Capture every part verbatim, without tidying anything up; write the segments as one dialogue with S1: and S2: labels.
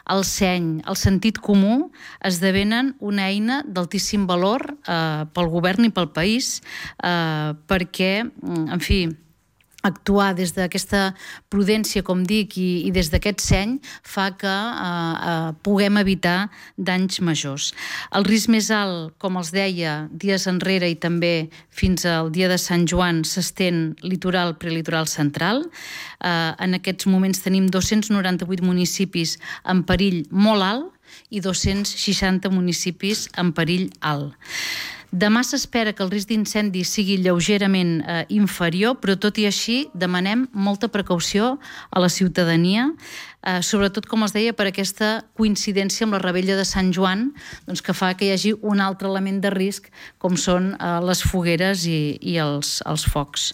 S1: el seny, el sentit comú esdevenen una eina d'altíssim valor eh, pel govern i pel país, eh, perquè, en fi, actuar des d'aquesta prudència, com dic, i, i des d'aquest seny fa que eh, eh, puguem evitar danys majors. El risc més alt, com els deia, dies enrere i també fins al dia de Sant Joan, s'estén litoral, prelitoral central. Eh, en aquests moments tenim dos-cents noranta-vuit municipis en perill molt alt i dos-cents seixanta municipis en perill alt. Demà s'espera que el risc d'incendi sigui lleugerament eh, inferior, però tot i així demanem molta precaució a la ciutadania, eh, sobretot, com els deia, per aquesta coincidència amb la revetlla de Sant Joan, doncs, que fa que hi hagi un altre element de risc, com són eh, les fogueres i, i els, els focs.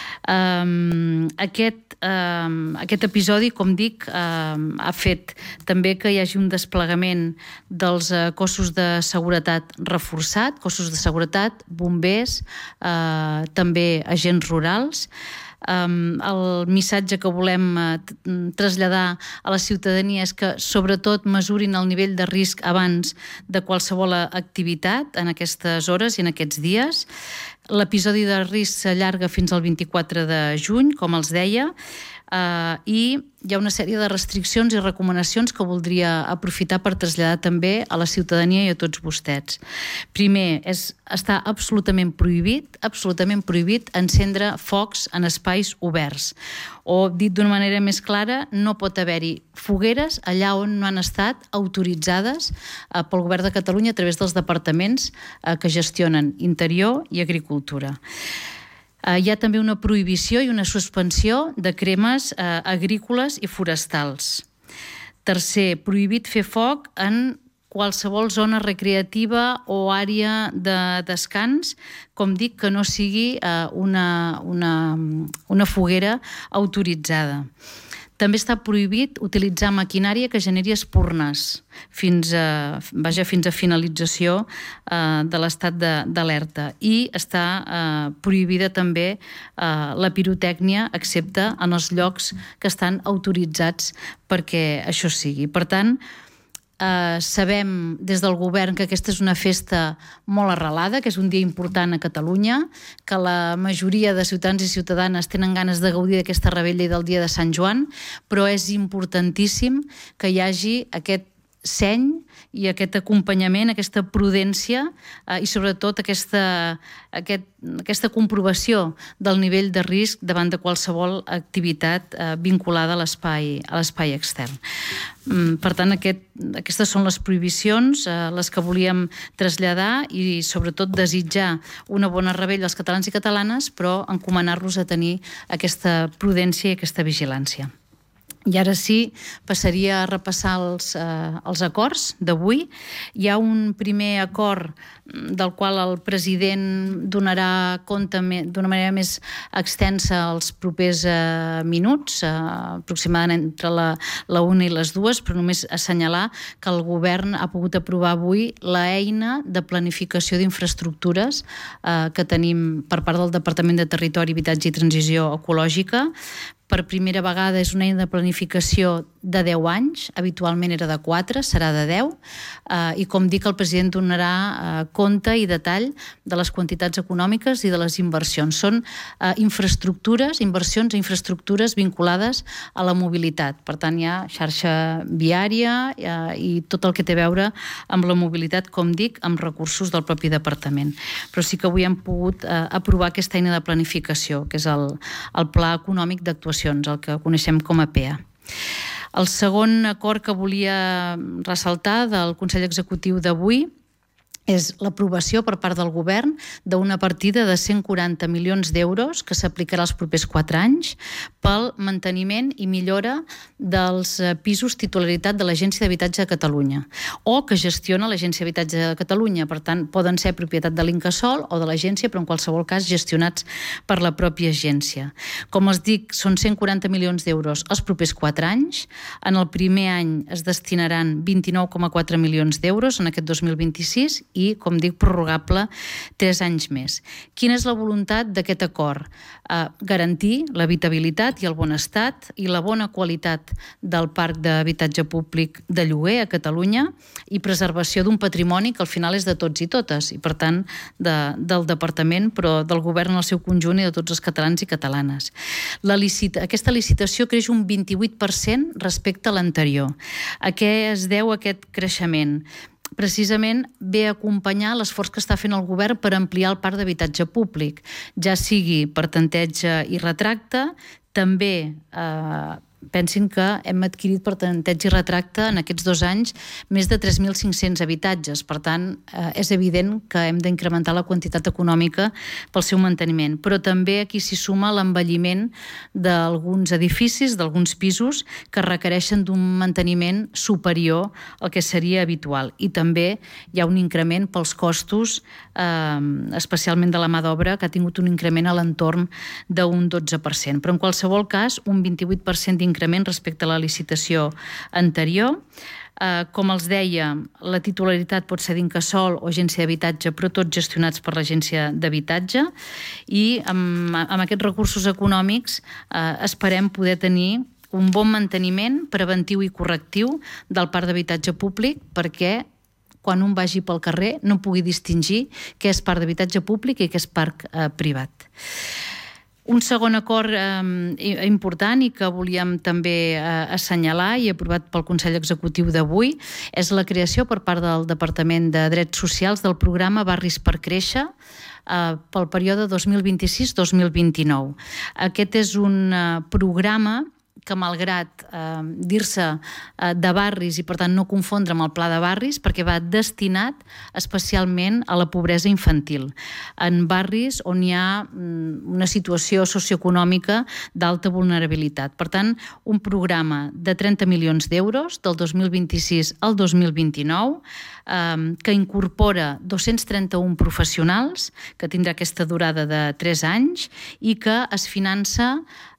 S1: Um, aquest, um, aquest episodi, com dic, um, ha fet també que hi hagi un desplegament dels uh, cossos de seguretat reforçat, cossos de seguretat, bombers, uh, també agents rurals. Um, el missatge que volem uh, traslladar a la ciutadania és que sobretot mesurin el nivell de risc abans de qualsevol activitat en aquestes hores i en aquests dies. L'episodi de risc s'allarga fins al vint-i-quatre de juny, com els deia, Uh, i hi ha una sèrie de restriccions i recomanacions que voldria aprofitar per traslladar també a la ciutadania i a tots vostès. Primer, és, està absolutament prohibit, absolutament prohibit encendre focs en espais oberts. O, dit d'una manera més clara, no pot haver-hi fogueres allà on no han estat autoritzades uh, pel Govern de Catalunya a través dels departaments uh, que gestionen Interior i Agricultura. Uh, hi ha també una prohibició i una suspensió de cremes uh, agrícoles i forestals. Tercer, prohibit fer foc en qualsevol zona recreativa o àrea de descans, com dic, que no sigui uh, una, una, una foguera autoritzada. També està prohibit utilitzar maquinària que generi espurnes fins a, vaja, fins a finalització eh, de l'estat d'alerta. I està eh, prohibida també eh, la pirotècnia, excepte en els llocs que estan autoritzats perquè això sigui. Per tant, Uh, sabem des del govern que aquesta és una festa molt arrelada, que és un dia important a Catalunya, que la majoria de ciutadans i ciutadanes tenen ganes de gaudir d'aquesta revetlla i del dia de Sant Joan, però és importantíssim que hi hagi aquest seny i aquest acompanyament, aquesta prudència eh, i sobretot aquesta, aquest, aquesta comprovació del nivell de risc davant de qualsevol activitat eh, vinculada a l'espai a l'espai extern. Mm, per tant, aquest, aquestes són les prohibicions, eh, les que volíem traslladar i sobretot desitjar una bona revetlla als catalans i catalanes, però encomanar-los a tenir aquesta prudència i aquesta vigilància. I ara sí, passaria a repassar els, eh, els acords d'avui. Hi ha un primer acord del qual el president donarà compte d'una manera més extensa els propers eh, minuts, eh, aproximadament entre la, la una i les dues, però només assenyalar que el govern ha pogut aprovar avui l'eina de planificació d'infraestructures eh, que tenim per part del Departament de Territori, Habitatge i Transició Ecològica. Per primera vegada és una eina de planificació de deu anys, habitualment era de quatre, serà de deu, eh, i com dic, el president donarà eh, compte i detall de les quantitats econòmiques i de les inversions. Són eh, infraestructures, inversions i infraestructures vinculades a la mobilitat. Per tant, hi ha xarxa viària eh, i tot el que té a veure amb la mobilitat, com dic, amb recursos del propi departament. Però sí que avui hem pogut eh, aprovar aquesta eina de planificació, que és el, el Pla Econòmic d'Actuació, el que coneixem com a P E A. El segon acord que volia ressaltar del Consell Executiu d'avui és l'aprovació per part del govern d'una partida de cent quaranta milions d'euros que s'aplicarà els propers quatre anys pel manteniment i millora dels pisos titularitat de l'Agència d'Habitatge de Catalunya o que gestiona l'Agència d'Habitatge de Catalunya. Per tant, poden ser propietat de l'Incasòl o de l'agència, però en qualsevol cas gestionats per la pròpia agència. Com els dic, són cent quaranta milions d'euros els propers quatre anys. En el primer any es destinaran vint-i-nou coma quatre milions d'euros en aquest dos mil vint-i-sis i, com dic, prorrogable tres anys més. Quina és la voluntat d'aquest acord? Eh, garantir l'habitabilitat i el bon estat i la bona qualitat del parc d'habitatge públic de lloguer a Catalunya i preservació d'un patrimoni que al final és de tots i totes, i per tant de, del Departament, però del govern en el seu conjunt i de tots els catalans i catalanes. La licita, aquesta licitació creix un vint-i-vuit per cent respecte a l'anterior. A què es deu aquest creixement? Precisament ve a acompanyar l'esforç que està fent el govern per ampliar el parc d'habitatge públic, ja sigui per tanteig i retracte, també eh, pensin que hem adquirit per tanteig i retracte en aquests dos anys més de tres mil cinc-cents habitatges. Per tant, eh, és evident que hem d'incrementar la quantitat econòmica pel seu manteniment. Però també aquí s'hi suma l'envelliment d'alguns edificis, d'alguns pisos que requereixen d'un manteniment superior al que seria habitual. I també hi ha un increment pels costos, eh, especialment de la mà d'obra, que ha tingut un increment a l'entorn d'un dotze per cent. Però en qualsevol cas, un vint-i-vuit per cent increment respecte a la licitació anterior. Eh, com els deia, la titularitat pot ser d'Incasòl o Agència d'Habitatge, però tots gestionats per l'Agència d'Habitatge, i amb, amb aquests recursos econòmics eh, esperem poder tenir un bon manteniment preventiu i correctiu del parc d'habitatge públic, perquè quan un vagi pel carrer no pugui distingir què és parc d'habitatge públic i què és parc eh, privat. Un segon acord eh, important i que volíem també eh, assenyalar i aprovat pel Consell Executiu d'avui és la creació per part del Departament de Drets Socials del programa Barris per Créixer eh, pel període dos mil vint-i-sis dos mil vint-i-nou. Aquest és un eh, programa que malgrat eh, dir-se eh, de barris i per tant no confondre amb el pla de barris, perquè va destinat especialment a la pobresa infantil, en barris on hi ha mm, una situació socioeconòmica d'alta vulnerabilitat. Per tant, un programa de trenta milions d'euros del dos mil vint-i-sis al dos mil vint-i-nou eh, que incorpora dos-cents trenta-un professionals, que tindrà aquesta durada de tres anys i que es finança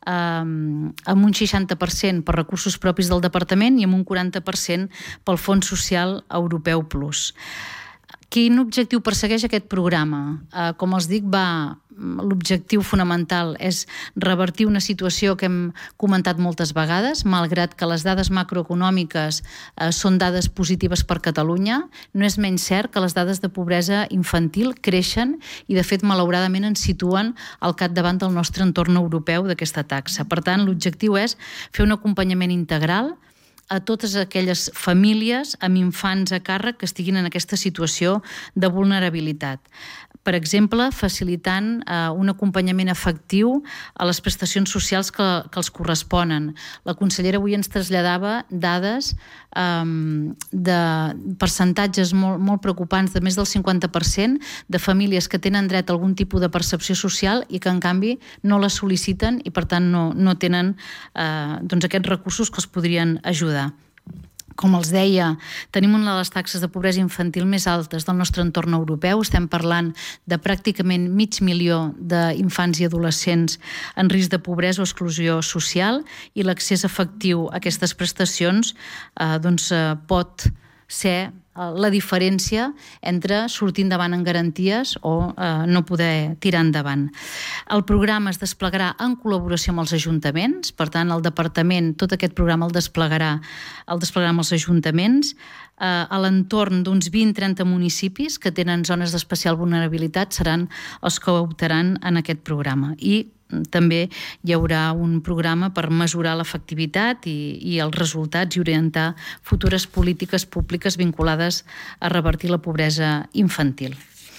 S1: amb un seixanta per cent per recursos propis del Departament i amb un quaranta per cent pel Fons Social Europeu Plus. Quin objectiu persegueix aquest programa? Eh, com els dic, va, l'objectiu fonamental és revertir una situació que hem comentat moltes vegades, malgrat que les dades macroeconòmiques eh, són dades positives per Catalunya, no és menys cert que les dades de pobresa infantil creixen i, de fet, malauradament ens situen al capdavant del nostre entorn europeu d'aquesta taxa. Per tant, l'objectiu és fer un acompanyament integral a totes aquelles famílies amb infants a càrrec que estiguin en aquesta situació de vulnerabilitat. Per exemple, facilitant eh, un acompanyament efectiu a les prestacions socials que, que els corresponen. La consellera avui ens traslladava dades eh, de percentatges molt, molt preocupants, de més del cinquanta per cent de famílies que tenen dret a algun tipus de percepció social i que, en canvi, no la sol·liciten i, per tant, no, no tenen eh, doncs aquests recursos que els podrien ajudar. Com els deia, tenim una de les taxes de pobresa infantil més altes del nostre entorn europeu. Estem parlant de pràcticament mig milió d'infants i adolescents en risc de pobresa o exclusió social, i l'accés efectiu a aquestes prestacions eh, doncs, eh, pot ser la diferència entre sortir endavant en garanties o eh, no poder tirar endavant. El programa es desplegarà en col·laboració amb els ajuntaments, per tant, el departament, tot aquest programa el desplegarà, el desplegarà amb els ajuntaments, eh, a l'entorn d'uns vint a trenta municipis que tenen zones d'especial vulnerabilitat seran els que optaran en aquest programa. I també hi haurà un programa per mesurar l'efectivitat i, i els resultats i orientar futures polítiques públiques vinculades a revertir la pobresa infantil.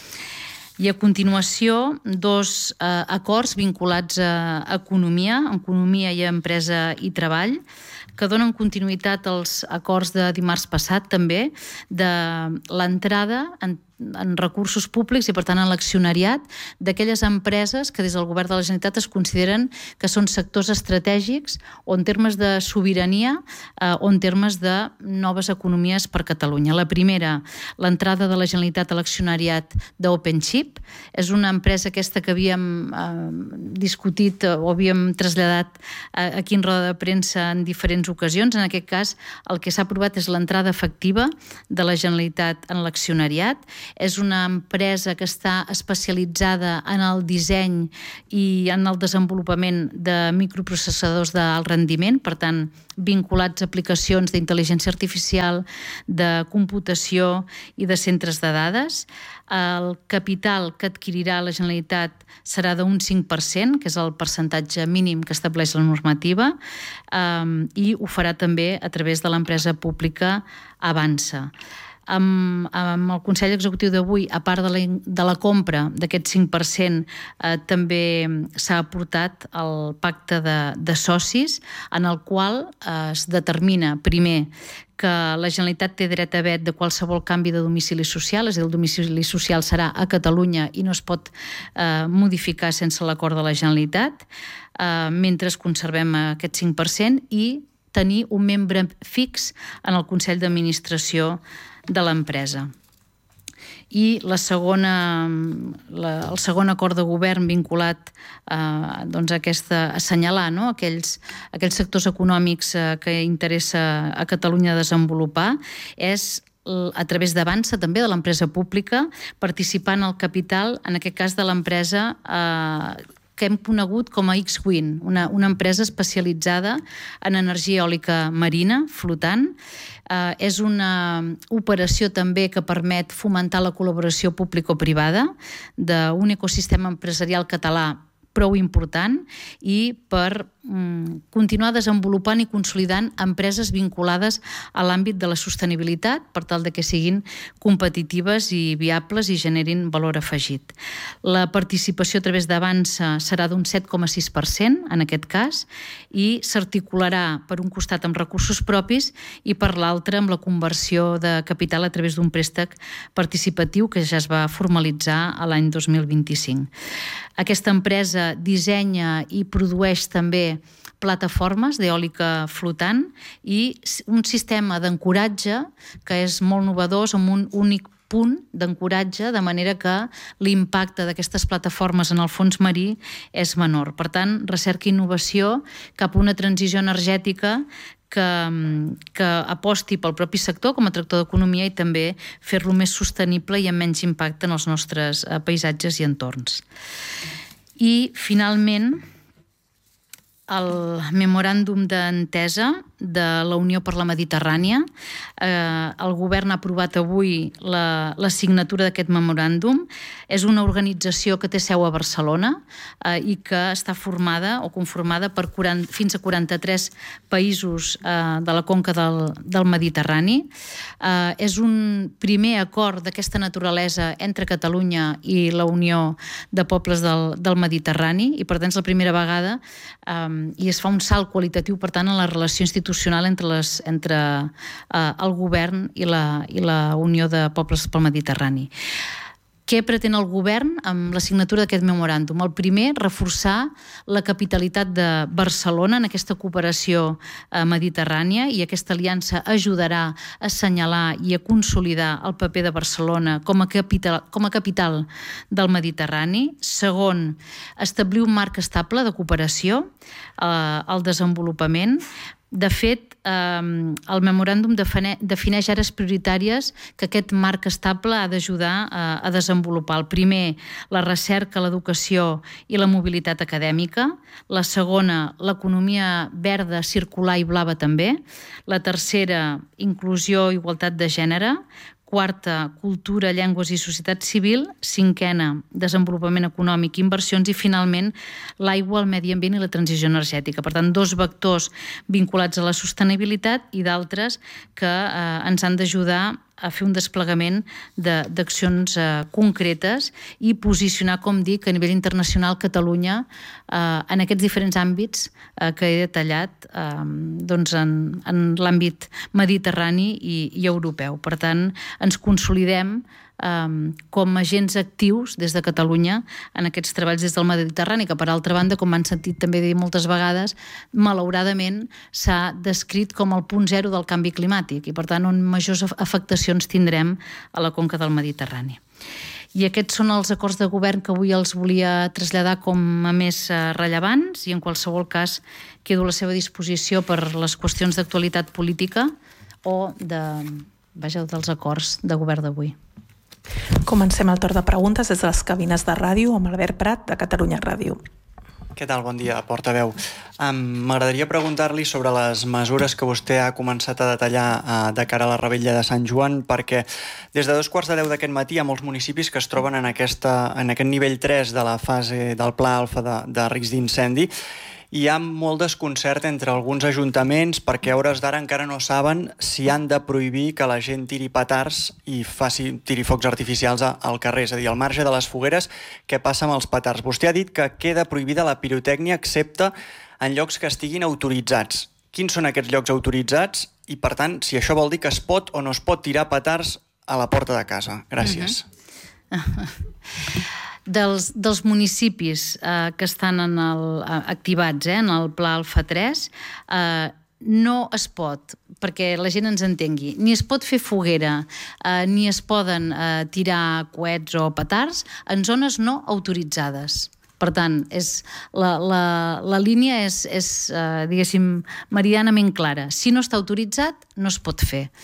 S1: I a continuació, dos eh, acords vinculats a economia, economia i a empresa i treball, que donen continuïtat als acords de dimarts passat també, de l'entrada en en recursos públics i, per tant, en l'accionariat d'aquelles empreses que des del Govern de la Generalitat es consideren que són sectors estratègics o en termes de sobirania eh, o en termes de noves economies per Catalunya. La primera, l'entrada de la Generalitat a l'accionariat d'OpenChip. És una empresa aquesta que havíem eh, discutit o havíem traslladat eh, aquí en roda de premsa en diferents diferents ocasions. En aquest cas, el que s'ha aprovat és l'entrada efectiva de la Generalitat en l'accionariat. És una empresa que està especialitzada en el disseny i en el desenvolupament de microprocessadors d'alt rendiment, per tant, vinculats a aplicacions d'intel·ligència artificial, de computació i de centres de dades. El capital que adquirirà la Generalitat serà d'un cinc per cent, que és el percentatge mínim que estableix la normativa, um, i ho farà també a través de l'empresa pública Avança. Amb, amb el Consell Executiu d'avui, a part de la, de la compra d'aquest cinc per cent, eh, també s'ha aportat el pacte de, de socis, en el qual eh, es determina, primer, que la Generalitat té dret a vet de qualsevol canvi de domicili social, és a dir, el domicili social serà a Catalunya i no es pot eh, modificar sense l'acord de la Generalitat, eh, mentre conservem aquest cinc per cent, i tenir un membre fix en el Consell d'Administració de l'empresa. I la segona, la, el segon acord de govern vinculat eh, doncs a aquesta, a assenyalar, no? aquells, aquells sectors econòmics eh, que interessa a Catalunya desenvolupar, és a través d'Avança, també de l'empresa pública, participant al capital, en aquest cas de l'empresa eh, que hem conegut com a X-Wind, una, una empresa especialitzada en energia eòlica marina, flotant. Eh, és una operació també que permet fomentar la col·laboració público-privada d'un ecosistema empresarial català prou important i per mm, continuar desenvolupant i consolidant empreses vinculades a l'àmbit de la sostenibilitat per tal de que siguin competitives i viables i generin valor afegit. La participació a través d'Avança serà d'un set coma sis per cent en aquest cas i s'articularà per un costat amb recursos propis i per l'altre amb la conversió de capital a través d'un préstec participatiu que ja es va formalitzar a l'any dos mil vint-i-cinc. Aquesta empresa dissenya i produeix també plataformes d'eòlica flotant i un sistema d'ancoratge que és molt novedós, amb un únic punt d'ancoratge, de manera que l'impacte d'aquestes plataformes en el fons marí és menor. Per tant, recerca i innovació cap a una transició energètica que, que aposti pel propi sector com a tractor d'economia i també fer-lo més sostenible i amb menys impacte en els nostres paisatges i entorns. I, finalment, el memoràndum d'entesa de la Unió per la Mediterrània. Eh, el govern ha aprovat avui la, la signatura d'aquest memoràndum. És una organització que té seu a Barcelona eh, i que està formada o conformada per quaranta, fins a quaranta-tres països eh, de la conca del, del Mediterrani. Eh, és un primer acord d'aquesta naturalesa entre Catalunya i la Unió de Pobles del, del Mediterrani i, per tant, és la primera vegada eh, i es fa un salt qualitatiu, per tant, en la relació institucional entre, les, entre eh, el govern i la, i la Unió de Pobles pel Mediterrani. Què pretén el govern amb la signatura d'aquest memoràndum? El primer, reforçar la capitalitat de Barcelona en aquesta cooperació eh, mediterrània, i aquesta aliança ajudarà a assenyalar i a consolidar el paper de Barcelona com a capital, com a capital del Mediterrani. Segon, establir un marc estable de cooperació eh, al desenvolupament. De fet, eh, el memoràndum defineix àrees prioritàries que aquest marc estable ha d'ajudar a, a desenvolupar. El primer, la recerca, l'educació i la mobilitat acadèmica. La segona, l'economia verda, circular i blava també. La tercera, inclusió i igualtat de gènere. Quarta, cultura, llengües i societat civil. Cinquena, desenvolupament econòmic i inversions. I, finalment, l'aigua, el medi ambient i la transició energètica. Per tant, dos vectors vinculats a la sostenibilitat i d'altres que eh, ens han d'ajudar a fer un desplegament d'accions eh, concretes i posicionar, com dic, a nivell internacional Catalunya eh, en aquests diferents àmbits eh, que he detallat eh, doncs en, en l'àmbit mediterrani i, i europeu. Per tant, ens consolidem Um, com agents actius des de Catalunya en aquests treballs des del Mediterrani, que per altra banda, com m'han sentit també dir moltes vegades, malauradament s'ha descrit com el punt zero del canvi climàtic i, per tant, on majors afectacions tindrem a la conca del Mediterrani. I aquests són els acords de govern que avui els volia traslladar com a més rellevants i en qualsevol cas quedo a la seva disposició per les qüestions d'actualitat política o de, vaja, dels acords de govern d'avui.
S2: Comencem el torn de preguntes des de les cabines de ràdio amb Albert Prat, de Catalunya Ràdio.
S3: Què tal? Bon dia, portaveu. Um, M'agradaria preguntar-li sobre les mesures que vostè ha començat a detallar uh, de cara a la Revetlla de Sant Joan, perquè des de dos quarts de deu d'aquest matí hi ha molts municipis que es troben en, aquesta, en aquest nivell tres de la fase del Pla Alfa de, de risc d'incendi. Hi ha molt desconcert entre alguns ajuntaments perquè a hores d'ara encara no saben si han de prohibir que la gent tiri petards i faci tiri focs artificials al carrer, és a dir, al marge de les fogueres, què passa amb els petards? Vostè ha dit que queda prohibida la pirotècnia excepte en llocs que estiguin autoritzats. Quins són aquests llocs autoritzats? I, per tant, si això vol dir que es pot o no es pot tirar petards a la porta de casa. Gràcies.
S1: Uh-huh. Dels, dels municipis eh, que estan en el, activats eh, en el Pla Alfa tres, eh, no es pot, perquè la gent ens entengui, ni es pot fer foguera, eh, ni es poden eh, tirar coets o petards en zones no autoritzades. Per tant, és, la, la, la línia és, és eh, diguéssim, meridianament clara. Si no està autoritzat, no es pot fer.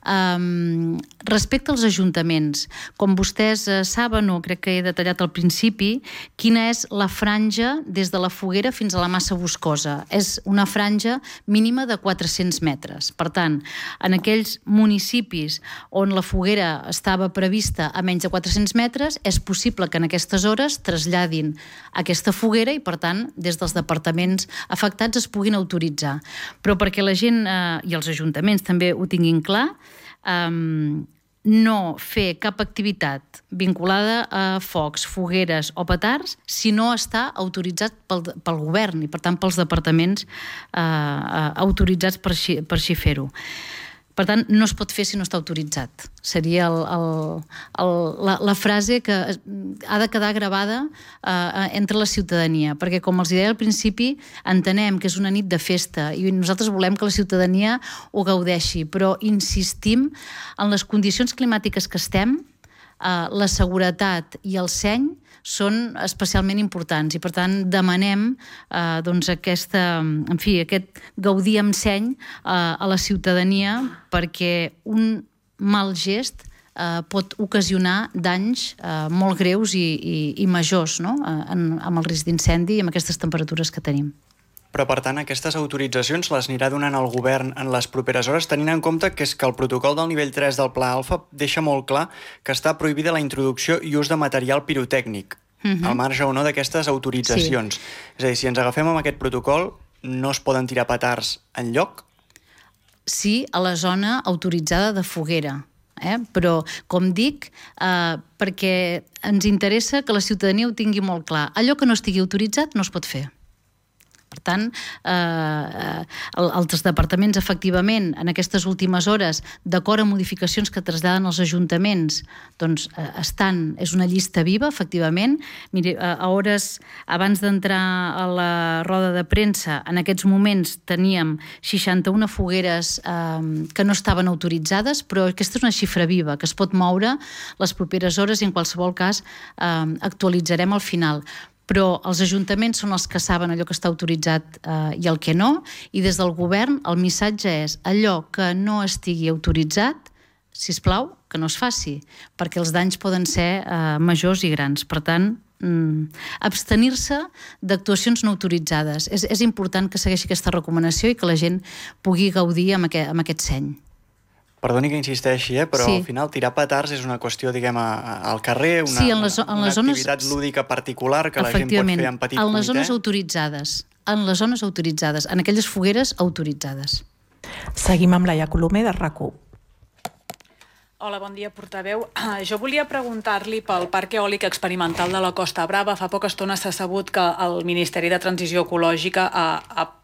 S1: Um, respecte als ajuntaments, com vostès uh, saben, o crec que he detallat al principi, quina és la franja des de la foguera fins a la massa boscosa. És una franja mínima de quatre-cents metres. Per tant, en aquells municipis on la foguera estava prevista a menys de quatre-cents metres, és possible que en aquestes hores traslladin aquesta foguera i, per tant, des dels departaments afectats es puguin autoritzar. Però perquè la gent eh, i els ajuntaments també ho tinguin clar, Um, no fer cap activitat vinculada a focs, fogueres o petards si no està autoritzat pel, pel govern i, per tant, pels departaments uh, uh, autoritzats per així, per així fer-ho. Per tant, no es pot fer si no està autoritzat. Seria el, el, el, la, la frase que ha de quedar gravada eh, entre la ciutadania, perquè, com els deia al principi, entenem que és una nit de festa i nosaltres volem que la ciutadania ho gaudeixi, però insistim en les condicions climàtiques que estem, eh, la seguretat i el seny són especialment importants i, per tant, demanem eh, doncs aquesta, en fi, aquest gaudir amb seny eh, a la ciutadania perquè un mal gest eh, pot ocasionar danys eh, molt greus i, i, i majors, no? en, amb el risc d'incendi i amb aquestes temperatures que tenim.
S3: Però, per tant, aquestes autoritzacions les anirà donant el govern en les properes hores, tenint en compte que és que el protocol del nivell tres del Pla Alfa deixa molt clar que està prohibida la introducció i ús de material pirotècnic, uh-huh. al marge o no d'aquestes autoritzacions. Sí. És a dir, si ens agafem amb aquest protocol, no es poden tirar petards enlloc?
S1: Sí, a la zona autoritzada de foguera. Eh? Però, com dic, eh, perquè ens interessa que la ciutadania ho tingui molt clar. Allò que no estigui autoritzat no es pot fer. Per tant, eh, els departaments, efectivament, en aquestes últimes hores, d'acord amb modificacions que traslladen els ajuntaments, doncs estan, és una llista viva, efectivament. Miri, a hores abans d'entrar a la roda de premsa, en aquests moments teníem seixanta-una fogueres eh, que no estaven autoritzades, però aquesta és una xifra viva, que es pot moure les properes hores i en qualsevol cas eh, actualitzarem al final. Però els ajuntaments són els que saben allò que està autoritzat eh, i el que no, i des del govern el missatge és allò que no estigui autoritzat, sisplau, que no es faci, perquè els danys poden ser eh, majors i grans. Per tant, mm, abstenir-se d'actuacions no autoritzades. És, és important que segueixi aquesta recomanació i que la gent pugui gaudir amb aquest, amb aquest seny.
S3: Perdoni que insisteixi, eh? però
S1: sí.
S3: al final tirar petards és una qüestió, diguem, al carrer, una,
S1: sí, en les, en
S3: una
S1: les
S3: activitat
S1: zones,
S3: lúdica particular que la gent pot fer en petit comitè.
S1: En les zones autoritzades, en les zones autoritzades, en aquelles fogueres autoritzades.
S2: Seguim amb Laia Colomer, de RAC u.
S4: Hola, bon dia, portaveu. Jo volia preguntar-li pel Parc Eòlic Experimental de la Costa Brava. Fa poca estona s'ha sabut que el Ministeri de Transició Ecològica ha, ha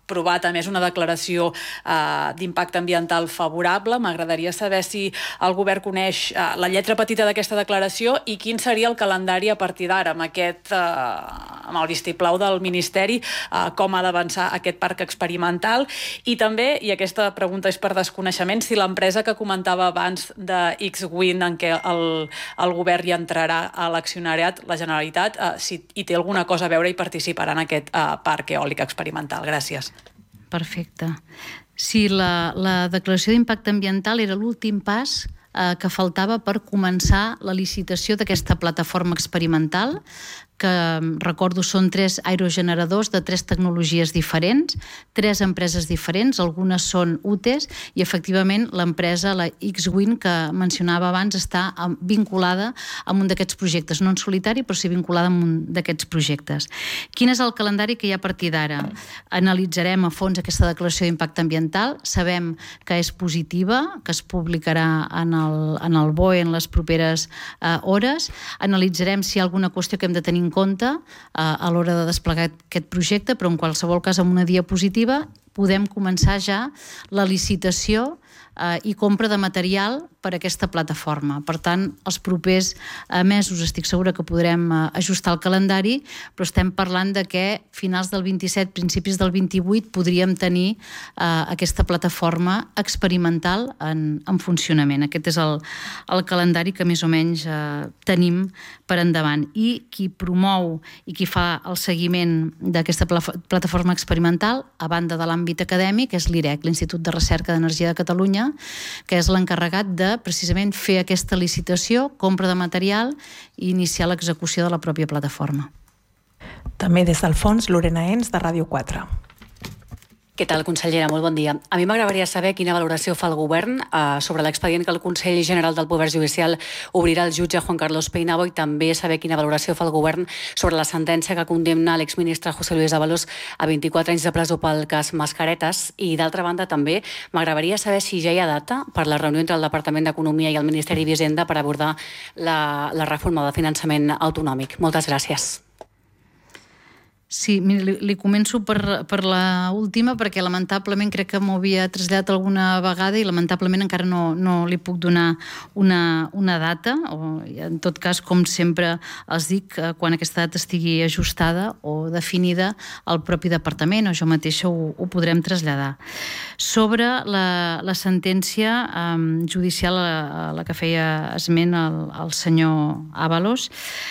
S4: aprovat, a més, una declaració uh, d'impacte ambiental favorable. M'agradaria saber si el govern coneix uh, la lletra petita d'aquesta declaració i quin seria el calendari a partir d'ara, amb aquest, uh, amb el vistiplau del Ministeri, uh, com ha d'avançar aquest parc experimental. I també, i aquesta pregunta és per desconeixement, si l'empresa que comentava abans de X-Wind, en què el, el govern hi entrarà a l'accionariat, la Generalitat, uh, si hi té alguna cosa a veure i participarà en aquest uh, parc eòlic experimental. Gràcies.
S1: Perfecte. Sí, la, la declaració d'impacte ambiental era l'últim pas eh, que faltava per començar la licitació d'aquesta plataforma experimental, que recordo són tres aerogeneradors de tres tecnologies diferents, tres empreses diferents, algunes són U T E S i efectivament l'empresa, la X-Wind, que mencionava abans, està vinculada amb un d'aquests projectes, no en solitari, però sí vinculada amb un d'aquests projectes. Quin és el calendari que hi ha a partir d'ara? Analitzarem a fons aquesta declaració d'impacte ambiental, sabem que és positiva, que es publicarà en el, en el B O E en les properes eh, hores, analitzarem si hi ha alguna qüestió que hem de tenir en compte eh, a l'hora de desplegar aquest projecte, però en qualsevol cas amb una diapositiva podem començar ja la licitació eh, i compra de material per a aquesta plataforma. Per tant, els propers eh, mesos estic segura que podrem eh, ajustar el calendari, però estem parlant de que finals del vint-i-set, principis del vint-i-vuit podríem tenir eh, aquesta plataforma experimental en, en funcionament. Aquest és el, el calendari que més o menys eh, tenim per endavant. I qui promou i qui fa el seguiment d'aquesta pla plataforma experimental, a banda de l'àmbit acadèmic, és l'I R E C, l'Institut de Recerca d'Energia de Catalunya, que és l'encarregat de precisament fer aquesta licitació, compra de material i iniciar l'execució de la pròpia plataforma.
S2: També des del fons, Lorena Ens, de Ràdio quatre.
S5: Què tal, consellera? Molt bon dia. A mi m'agradaria saber quina valoració fa el govern eh, sobre l'expedient que el Consell General del Poder Judicial obrirà al jutge Juan Carlos Peinabo i també saber quina valoració fa el govern sobre la sentència que condemna l'exministre José Luis Ábalos a vint-i-quatre anys de presó pel cas Mascaretes. I d'altra banda també m'agradaria saber si ja hi ha data per la reunió entre el Departament d'Economia i el Ministeri d'Hisenda per abordar la, la reforma de finançament autonòmic. Moltes gràcies.
S1: Sí, mira, li, li començo per, per la última, perquè lamentablement crec que m'ho havia traslladat alguna vegada i lamentablement encara no, no li puc donar una, una data, o en tot cas, com sempre els dic, quan aquesta data estigui ajustada o definida al propi departament, o jo mateixa ho, ho podrem traslladar. Sobre la, la sentència um, judicial a, a la que feia esment el, el senyor Ábalos,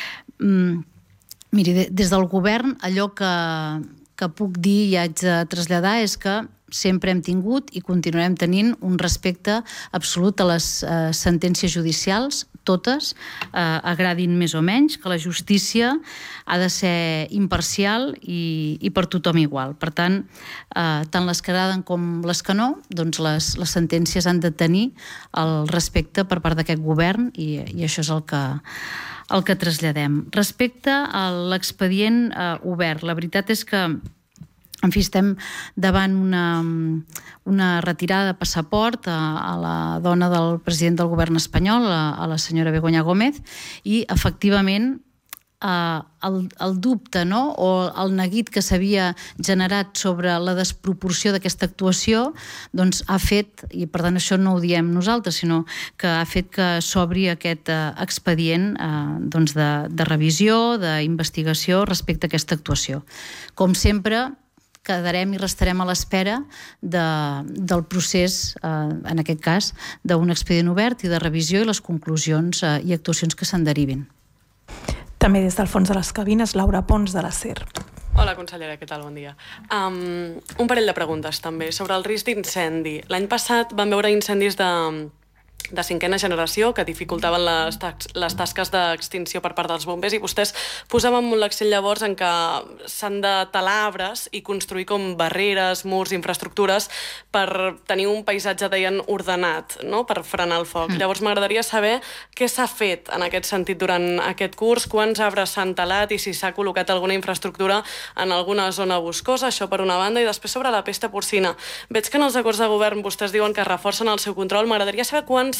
S1: um, miri, des del govern allò que, que puc dir i haig de traslladar és que sempre hem tingut i continuarem tenint un respecte absolut a les eh, sentències judicials, totes, eh, agradin més o menys, que la justícia ha de ser imparcial i, i per tothom igual. Per tant, eh, tant les que agraden com les que no, doncs les, les sentències han de tenir el respecte per part d'aquest govern i, i això és el que el que traslladem. Respecte a l'expedient eh, obert, la veritat és que en fi, estem davant una, una retirada de passaport a, a la dona del president del govern espanyol, a, a la senyora Begoña Gómez, i efectivament Uh, el, el dubte, no? O el neguit que s'havia generat sobre la desproporció d'aquesta actuació doncs ha fet, i per tant això no ho diem nosaltres, sinó que ha fet que s'obri aquest uh, expedient uh, doncs de, de revisió, d'investigació respecte a aquesta actuació. Com sempre, quedarem i restarem a l'espera de, del procés, eh, en aquest cas, d'un expedient obert i de revisió i les conclusions eh, i actuacions que se'n derivin.
S2: També des del fons de les cabines, Laura Pons, de la SER.
S6: Hola, consellera, què tal? Bon dia. Um, un parell de preguntes, també, sobre el risc d'incendi. L'any passat vam veure incendis de, de cinquena generació que dificultaven les, les tasques d'extinció per part dels bombers i vostès posaven molt l'accent llavors en que s'han de talar arbres i construir com barreres, murs, infraestructures per tenir un paisatge, deien, ordenat, no? Per frenar el foc. Mm. Llavors m'agradaria saber què s'ha fet en aquest sentit durant aquest curs, quants arbres s'han talat i si s'ha col·locat alguna infraestructura en alguna zona boscosa, això per una banda, i després sobre la pesta porcina. Veig que en els acords de govern vostès diuen que reforcen el seu control. M'agradaria saber quants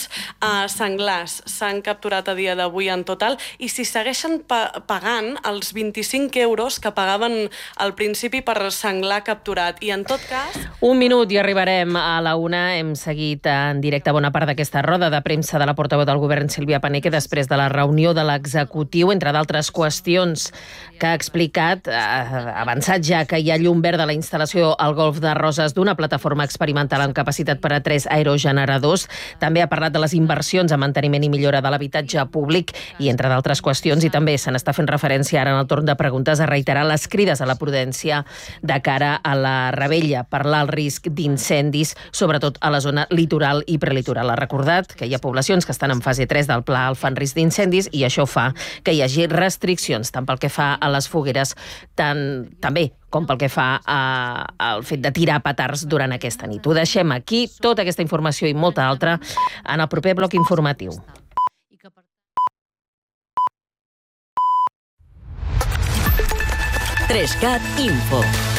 S6: quants uh, senglars s'han capturat a dia d'avui en total i si segueixen pa pagant els vint-i-cinc euros que pagaven al principi per senglar capturat. I en tot cas...
S7: Un minut i arribarem a la una. Hem seguit en directe bona part d'aquesta roda de premsa de la portaveu del govern, Sílvia Paneque, després de la reunió de l'executiu, entre d'altres qüestions que ha explicat, ha avançat ja que hi ha llum verda a la instal·lació al Golf de Roses d'una plataforma experimental amb capacitat per a tres aerogeneradors. També ha parlat de les inversions en manteniment i millora de l'habitatge públic i, entre d'altres qüestions, i també se n'està fent referència ara en el torn de preguntes, a reiterar les crides a la prudència de cara a la Rebella, parlar el risc d'incendis, sobretot a la zona litoral i prelitoral. Ha recordat que hi ha poblacions que estan en fase tres del Pla Alfa en risc d'incendis i això fa que hi hagi restriccions tant pel que fa a les fogueres, tant també com pel que fa a, al fet de tirar petards durant aquesta nit. Ho deixem aquí, tota aquesta informació i molta altra, en el proper bloc informatiu.
S8: tres cat Info.